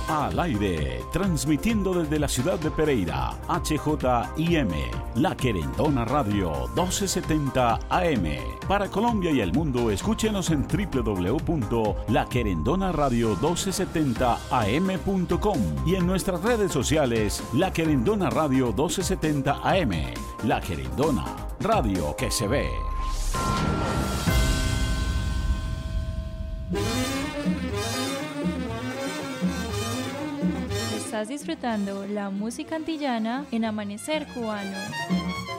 Al aire, transmitiendo desde la ciudad de Pereira, HJIM, La Querendona Radio 1270 AM. Para Colombia y el mundo, escúchenos en www.laquerendonaradio1270am.com y en nuestras redes sociales, La Querendona Radio 1270 AM. La Querendona, radio que se ve. Estás disfrutando la música antillana en Amanecer Cubano.